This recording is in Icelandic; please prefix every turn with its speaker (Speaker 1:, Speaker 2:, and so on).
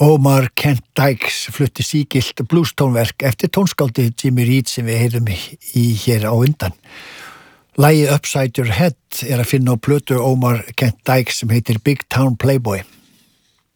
Speaker 1: Omar Kent Dykes flutti sígilt bluestónverk eftir tónskáldið Jimmy Reed sem við heyrum í hér á undan. Lagið Upside Your Head að finna á plötu Omar Kent Dykes sem heitir Big Town Playboy.